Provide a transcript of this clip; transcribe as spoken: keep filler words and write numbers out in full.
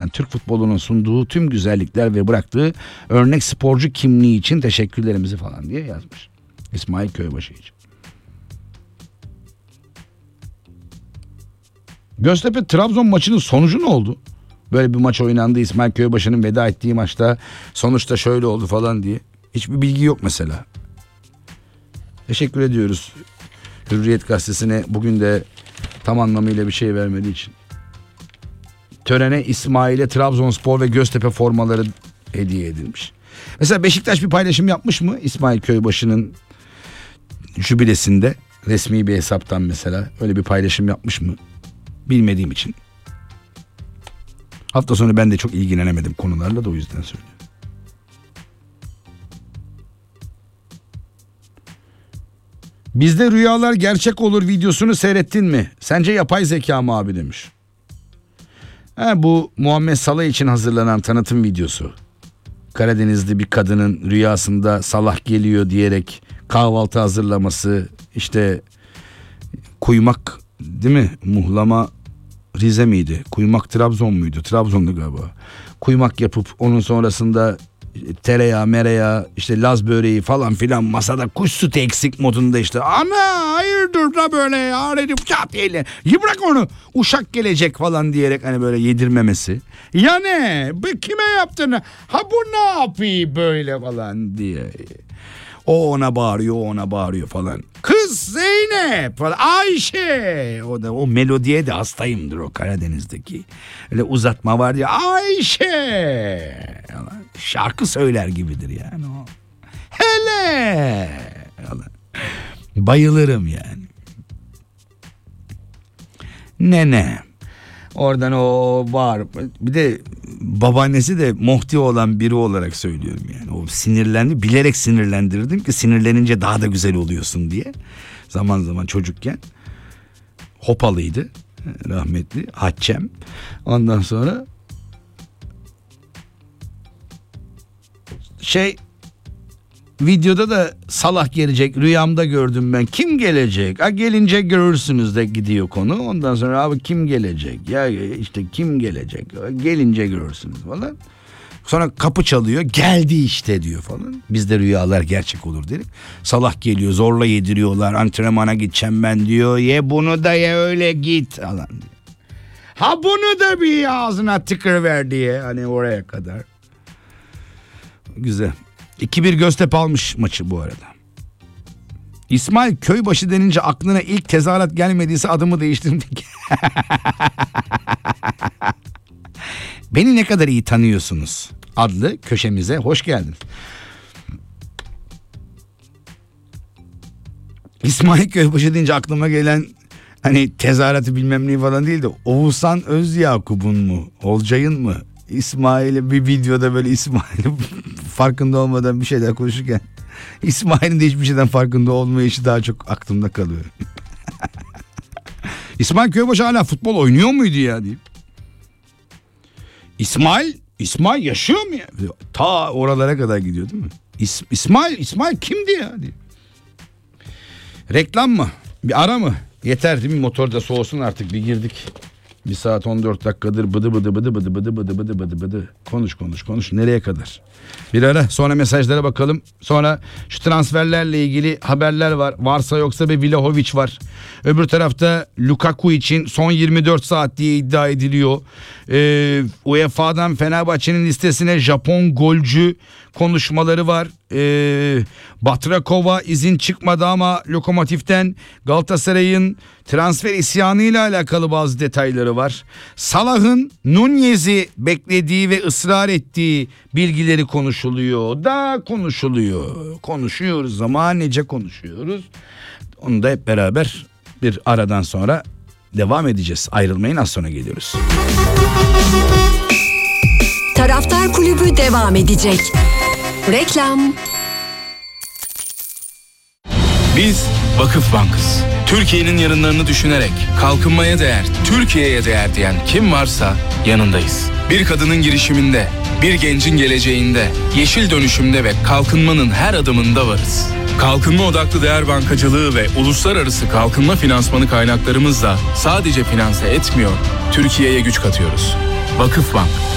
eden Türk futbolunun sunduğu tüm güzellikler ve bıraktığı örnek sporcu kimliği için teşekkürlerimizi falan diye yazmış. İsmail Köybaşı için. Göztepe Trabzon maçının sonucu ne oldu? Böyle bir maç oynandı, İsmail Köybaşı'nın veda ettiği maçta sonuçta şöyle oldu falan diye. Hiçbir bilgi yok mesela. Teşekkür ediyoruz Hürriyet Gazetesi'ne bugün de tam anlamıyla bir şey vermediği için. Törene İsmail'e Trabzonspor ve Göztepe formaları hediye edilmiş. Mesela Beşiktaş bir paylaşım yapmış mı İsmail Köybaşı'nın jübilesinde? Resmi bir hesaptan mesela öyle bir paylaşım yapmış mı? Bilmediğim için. Hafta sonu ben de çok ilgilenemedim konularla da o yüzden söylüyorum. Bizde rüyalar gerçek olur videosunu seyrettin mi? Sence yapay zeka mı abi demiş. Ha, bu Muhammed Salah için hazırlanan tanıtım videosu. Karadenizli bir kadının rüyasında Salah geliyor diyerek kahvaltı hazırlaması, işte kuymak değil mi? Muhlama Rize miydi? Kuymak Trabzon muydu? Trabzon'du galiba. Kuymak yapıp onun sonrasında tereyağı, mereyağı, işte Laz böreği falan filan masada kuş sütü eksik modunda işte. Ana hayırdır da böyle ya dedim çat diye. Bırak onu uşak gelecek falan diyerek hani böyle yedirmemesi. Ya ne? Bu kime yaptın? Ha bu ne yapıyor böyle falan diye. O ona bağırıyor, o ona bağırıyor falan. Kız Zeynep falan, Ayşe. O da o melodiye de hastayımdır o Karadeniz'deki. Öyle uzatma var ya Ayşe. Şarkı söyler gibidir yani o. Hele. Bayılırım yani. Nene. Oradan o bağır. Bir de babaannesi de Mohti olan biri olarak söylüyorum yani. O sinirlendi. Bilerek sinirlendirdim ki sinirlenince daha da güzel oluyorsun diye. Zaman zaman çocukken. Hopalıydı. Rahmetli. Haccem. Ondan sonra şey videoda da Salah gelecek. Rüyamda gördüm ben. Kim gelecek? Ha gelince görürsünüz de gidiyor konu. Ondan sonra abi kim gelecek? Ya işte kim gelecek? Gelince görürsünüz falan. Sonra kapı çalıyor. Geldi işte diyor falan. Bizde rüyalar gerçek olur dedik. Salah geliyor. Zorla yediriyorlar. Antrenmana gideceğim ben diyor. Ye bunu da ye öyle git falan diyor. Ha bunu da bir ağzına tıkırver diye. Hani oraya kadar. Güzel. iki bir Göztepe almış maçı bu arada. İsmail Köybaşı denince aklına ilk tezahürat gelmediyse adımı değiştirdik. Beni ne kadar iyi tanıyorsunuz adlı köşemize hoş geldin. İsmail Köybaşı deyince aklıma gelen hani tezahüratı bilmem neyi falan değil de Oğuzhan Özyakup'un mu Olcay'ın mı İsmail'e bir videoda böyle İsmail'in farkında olmadan bir şeyler konuşurken İsmail'in de hiçbir şeyden farkında olmayışı daha çok aklımda kalıyor. İsmail Köybaşı hala futbol oynuyor muydu ya diyeyim. İsmail, İsmail yaşıyor mu ya? Ta oralara kadar gidiyor değil mi? İs, İsmail, İsmail kimdi ya diyeyim. Reklam mı? Bir ara mı? Yeter değil mi? Motor da soğusun artık, bir girdik. Bir saat on dört dakikadır bıdı bıdı bıdı bıdı bıdı bıdı bıdı bıdı bıdı. Konuş konuş konuş. Nereye kadar? Bir ara, sonra mesajlara bakalım. Sonra şu transferlerle ilgili haberler var. Varsa yoksa bir Vlahovic var. Öbür tarafta Lukaku için son yirmi dört saat diye iddia ediliyor. Ee, U E F A'dan Fenerbahçe'nin listesine Japon golcü konuşmaları var. Ee, Batrakova izin çıkmadı ama Lokomotif'ten Galatasaray'ın transfer isyanıyla alakalı bazı detayları var. Salah'ın Nunez'i beklediği ve ısrar ettiği bilgileri konuşuluyor. Da konuşuluyor. Konuşuyoruz ama nece konuşuyoruz. Onu da hep beraber bir aradan sonra devam edeceğiz. Ayrılmayın, az sonra geliyoruz. Taraftar Kulübü devam edecek. Reklam. Biz Vakıf Bank'ız. Türkiye'nin yarınlarını düşünerek kalkınmaya değer, Türkiye'ye değer diyen kim varsa yanındayız. Bir kadının girişiminde, bir gencin geleceğinde, yeşil dönüşümde ve kalkınmanın her adımında varız. Kalkınma odaklı değer bankacılığı ve uluslararası kalkınma finansmanı kaynaklarımızla sadece finanse etmiyor, Türkiye'ye güç katıyoruz. Vakıf Bank.